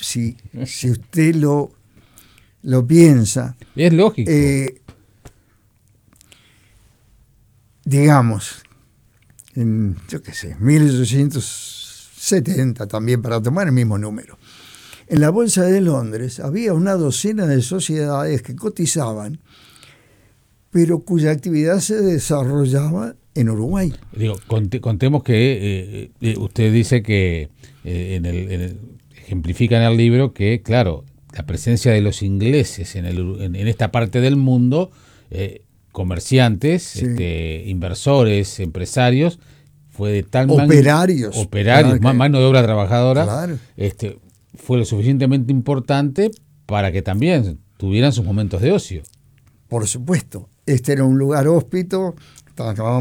si usted lo piensa. Es lógico. Digamos, en, 1870 también, para tomar el mismo número. En la Bolsa de Londres había una docena de sociedades que cotizaban, pero cuya actividad se desarrollaba en Uruguay. Digo, contemos que usted dice que ejemplifica en el libro que, claro, la presencia de los ingleses en esta parte del mundo, comerciantes, sí, inversores, empresarios, fue de tal operarios, claro, mano de obra trabajadora, claro, fue lo suficientemente importante para que también tuvieran sus momentos de ocio. Por supuesto, este era un lugar hóspito, estaba